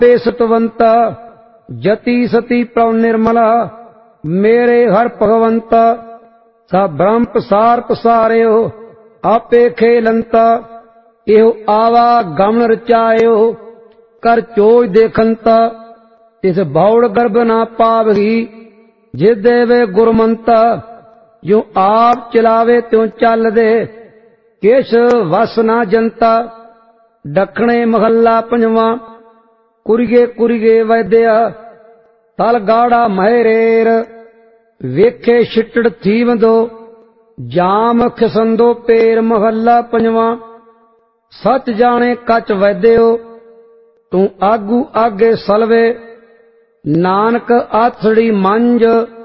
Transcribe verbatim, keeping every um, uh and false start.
आपे सतवंता जति सती प्रभ निर्मला मेरे हर भगवंता सा ब्रह्म प्रसार पसारियो आपे खेलंता एहो आवा गमन रचायो कर चोज देखंता इस बौड़ गर्भ ना पावही जे देवे गुरमंता जो आप चलावे त्यों चल दे किस वस ना जनता दखणे महला पंजवा कुरिगे कुरिगे वैद्या तल गाड़ा महरेर वेखे छिटड़ थीवंदो जाम खिसंदो पेर महला पंजवा सच जाने कच वैद्यो तू आगू आगे सलवे नानक आथड़ी मंज